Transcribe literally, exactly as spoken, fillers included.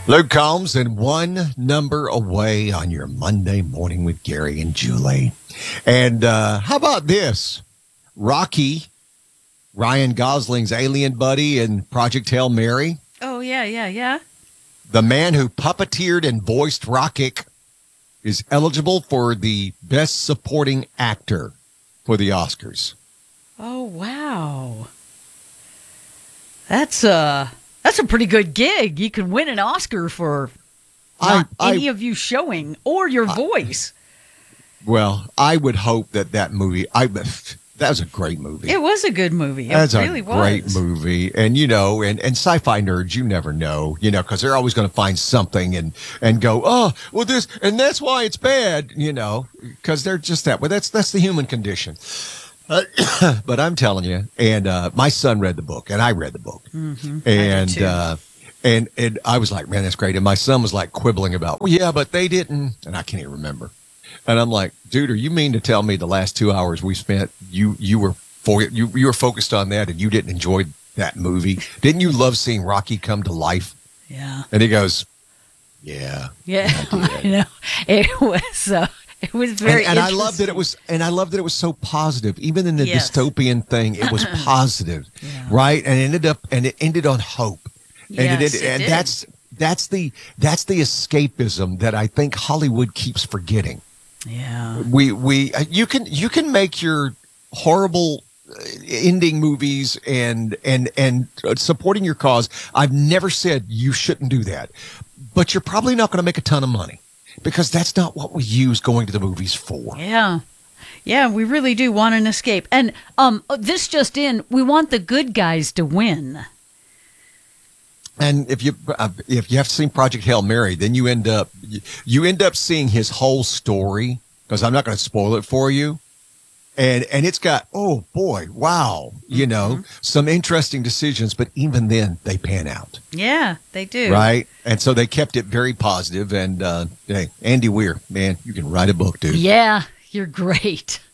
Luke Combs and One Number Away on your Monday morning with Gary and Julie. And uh, how about this? Rocky, Ryan Gosling's alien buddy in Project Hail Mary. Oh, yeah, yeah, yeah. The man who puppeteered and voiced Rocket is eligible for the Best Supporting Actor for the Oscars. Oh, wow. That's a, that's a pretty good gig. You could win an Oscar for not I, I, any of you showing or your I, voice. Well, I would hope that that movie, I that was a great movie. It was a good movie. It That's really a was. great movie. And, you know, and, and sci-fi nerds, you never know, you know, because they're always going to find something and, and go, oh, well, this, and that's why it's bad, you know, because they're just that way. That's, that's the human condition. Uh, but I'm telling you, and uh, my son read the book, and I read the book. Mm-hmm. And, uh, and, and I was like, man, that's great. And my son was like quibbling about, well, yeah, but they didn't, and I can't even remember. And I'm like, dude, are you mean to tell me the last two hours we spent, you you were for you you were focused on that and you didn't enjoy that movie? Didn't you love seeing Rocky come to life? Yeah. And he goes, yeah, yeah, I, I know. It was uh, it was very. And, and I love that it was, and I love that it was so positive. Even in the yes. dystopian thing, it was positive, yeah. right? And it ended up, and it ended on hope. And yes, it, it and did. that's that's the that's the escapism that I think Hollywood keeps forgetting. Yeah, we we you can you can make your horrible ending movies and and and supporting your cause. I've never said you shouldn't do that, but you're probably not going to make a ton of money because that's not what we use going to the movies for. Yeah, yeah, we really do want an escape. And um, this just in, we want the good guys to win. And if you uh, if you have seen Project Hail Mary, then you end up you end up seeing his whole story, because I'm not going to spoil it for you. And and it's got, oh boy, wow, you mm-hmm. know, some interesting decisions, but even then they pan out. Yeah, they do. Right? And so they kept it very positive. And uh, hey, Andy Weir, man, you can write a book, dude. Yeah, you're great.